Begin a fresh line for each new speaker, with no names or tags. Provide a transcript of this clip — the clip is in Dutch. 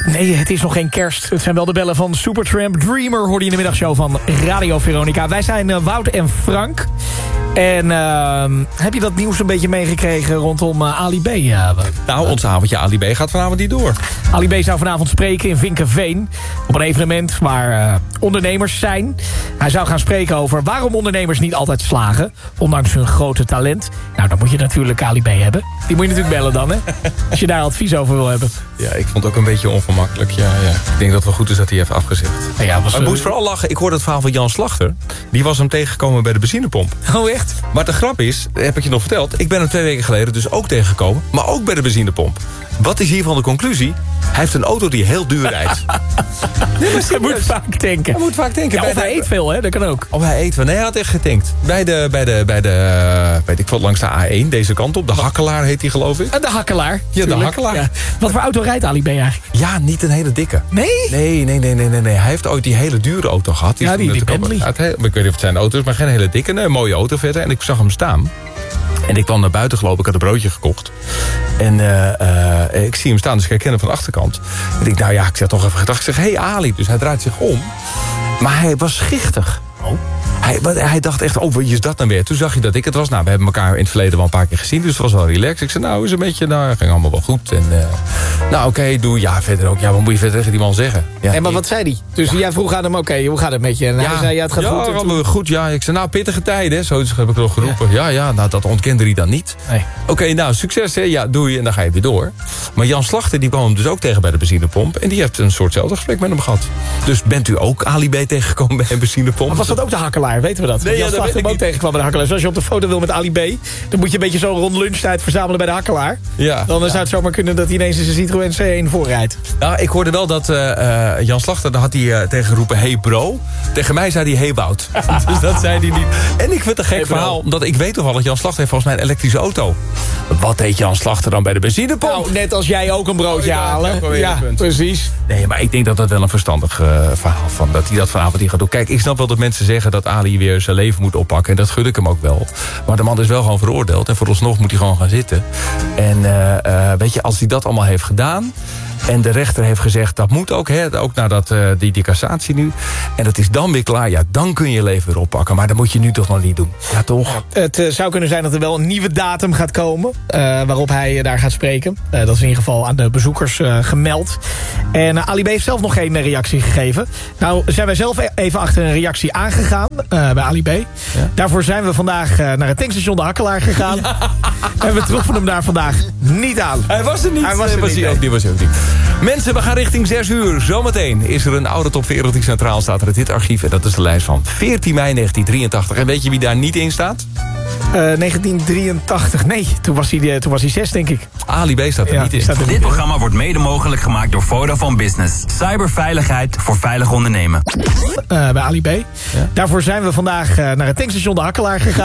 Nee, het is nog geen kerst. Het zijn wel de bellen van Supertramp. Dreamer hoorde je in de middagshow van Radio Veronica. Wij zijn Wout en Frank. En heb je dat nieuws een beetje meegekregen rondom Ali B?
Nou, ons avondje Ali B gaat vanavond niet door.
Ali B zou vanavond spreken in Vinkenveen. Op een evenement waar ondernemers zijn. Hij zou gaan spreken over waarom ondernemers niet altijd slagen. Ondanks hun grote talent. Nou, dan moet je natuurlijk Ali B hebben. Die moet je natuurlijk bellen dan, hè? Als je daar advies over wil hebben.
Ja, ik vond het ook een beetje ongemakkelijk. Ja. Ik denk dat het wel goed is dat hij heeft afgezegd.
Ja,
maar ik moest vooral lachen. Ik hoorde het verhaal van Jan Slachter. Die was hem tegengekomen bij de benzinepomp.
Oh, echt?
Maar de grap is, heb ik je nog verteld... ik ben hem 2 weken geleden dus ook tegengekomen... maar ook bij de benzinepomp. Wat is hiervan de conclusie? Hij heeft een auto die heel duur rijdt.
Hij moet vaak tanken.
Hij moet vaak tanken.
Ja, of hij eet veel, hè? Dat kan ook.
Oh, hij eet wel. Nee, hij had echt getankt. Bij de weet ik wat, langs de A1, deze kant op. De Hakkelaar heet hij, geloof ik.
De Hakkelaar.
Ja, de Hakkelaar. Ja.
Wat voor auto rijdt Ali B eigenlijk?
Ja, niet een hele dikke.
Nee?
Nee. Hij heeft ooit die hele dure auto gehad.
Die Bentley.
Ik weet niet of het zijn auto is, maar geen hele dikke. Nee, een mooie auto verder. En ik zag hem staan. En ik kwam naar buiten gelopen, ik had een broodje gekocht. En ik zie hem staan, dus ik herken hem van de achterkant. En ik nou ja, ik zeg toch even gedacht. Ik zeg, hey Ali. Dus hij draait zich om. Maar hij was schichtig.
Oh.
Hij dacht echt, oh, wat is dat dan weer? Toen zag je dat ik het was. Nou, we hebben elkaar in het verleden wel een paar keer gezien. Dus het was wel relaxed. Ik zei, nou, is een beetje, nou, ging allemaal wel goed. En, nou, oké, doe. Ja, verder ook. Ja, wat moet je verder tegen die man zeggen? Ja,
maar wat zei hij? Dus jij vroeg aan hem, oké, hoe gaat het met je? En hij zei, ja, het gaat goed.
Ja, allemaal goed. Ja, ik zei, nou, pittige tijden, hè. Zoiets heb ik nog geroepen. Ja, nou, dat ontkende hij dan niet.
Nee.
Oké, nou, succes, hè. Ja, doei. En dan ga je weer door. Maar Jan Slachter, die kwam hem dus ook tegen bij de benzinepomp. En die heeft een soortzelfde gesprek met hem gehad. Dus bent u ook Ali B tegengekomen bij een benzinepomp?
Maar was dat ook de Hakkelaar? Weten we dat?
Nee,
Jan Slachter hem ook tegenkwam bij de Hakkelaar. Dus als je op de foto wil met Ali B, dan moet je een beetje zo rond lunchtijd verzamelen bij de Hakkelaar. Ja. Dan zou het zomaar kunnen dat hij ineens in zijn Citroën C1 voorrijdt.
Nou, ik hoorde wel dat Jan Slachter, daar had hij tegengeroepen, hey bro. Tegen mij zei hij, hey Wout. Dus dat zei hij niet. En ik vind het een gek verhaal, omdat ik weet toevallig, Jan Slachter heeft volgens mij een elektrische auto. Wat deed Jan Slachter dan bij de benzinepomp?
Nou, net als jij ook een broodje halen. Ja, precies.
Nee, maar ik denk dat dat wel een verstandig verhaal van dat hij dat vanavond niet gaat doen. Kijk, ik snap wel dat mensen zeggen dat Ali weer zijn leven moet oppakken. En dat gun ik hem ook wel. Maar de man is wel gewoon veroordeeld. En vooralsnog moet hij gewoon gaan zitten. En weet je, als hij dat allemaal heeft gedaan... En de rechter heeft gezegd, dat moet ook, hè, ook nadat die cassatie nu. En dat is dan weer klaar. Ja, dan kun je je leven weer oppakken. Maar dat moet je nu toch nog niet doen. Ja, toch?
Het zou kunnen zijn dat er wel een nieuwe datum gaat komen. Waarop hij daar gaat spreken. Dat is in ieder geval aan de bezoekers gemeld. En Ali B heeft zelf nog geen reactie gegeven. Nou, zijn wij zelf even achter een reactie aangegaan. Bij Ali B. Ja? Daarvoor zijn we vandaag naar het tankstation De Hakkelaar gegaan. Ja. En we troffen hem daar vandaag niet aan.
Hij was er niet.
Hij was er niet.
Die was ook niet. Mensen, we gaan richting 6 uur. Zometeen is er een oude top 40 die centraal staat in het hitarchief. En dat is de lijst van 14 mei 1983. En weet je wie daar niet in staat?
1983. Nee, toen was hij 6, denk ik.
Ali B staat er niet in.
Dit programma wordt mede mogelijk gemaakt door Vodafone Business. Cyberveiligheid voor veilig ondernemen.
Bij Ali B. Ja? Daarvoor zijn we vandaag naar het tankstation De Hakkelaar gegaan.